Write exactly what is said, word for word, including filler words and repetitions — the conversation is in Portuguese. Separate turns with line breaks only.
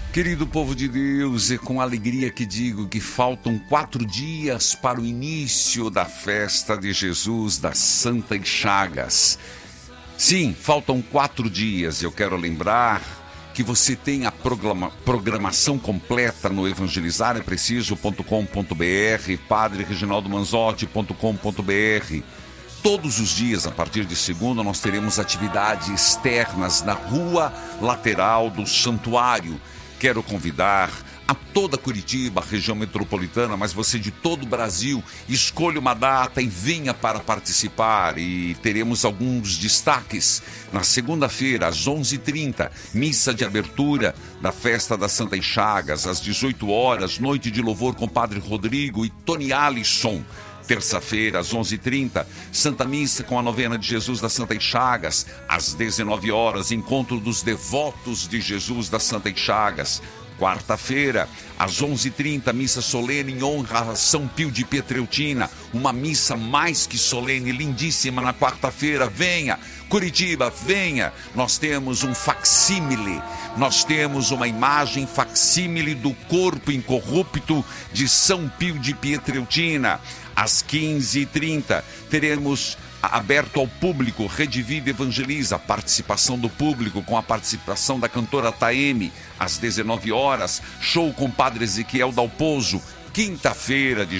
Querido povo de Deus, é com alegria que digo que faltam quatro dias para o início da festa de Jesus das Santas Chagas. Sim, faltam quatro dias. Eu quero lembrar que você tem a programa, programação completa no evangelizar é preciso ponto com ponto br, padre reginaldo manzotti ponto com ponto br. Todos os dias, a partir de segunda, nós teremos atividades externas na rua lateral do santuário. Quero convidar a toda Curitiba, região metropolitana, mas você de todo o Brasil, escolha uma data e venha para participar. E teremos alguns destaques. Na segunda-feira, às onze e trinta, missa de abertura da Festa das Santas Chagas. Às dezoito horas, noite de louvor com Padre Rodrigo e Tony Alisson. Terça-feira, às onze e trinta, Santa Missa com a novena de Jesus das Santas Chagas. Às dezenove horas, encontro dos devotos de Jesus das Santas Chagas. Quarta-feira, às onze e trinta, missa solene em honra a São Pio de Pietreutina. Uma missa mais que solene, lindíssima na quarta-feira. Venha, Curitiba, venha. Nós temos um facsímile, nós temos uma imagem facsímile do corpo incorrupto de São Pio de Pietreutina. Às quinze e trinta, teremos aberto ao público, Rede Vida Evangeliza, participação do público com a participação da cantora Taeme. Às dezenove horas, show com Padre Ezequiel Dalpozo. Quinta-feira de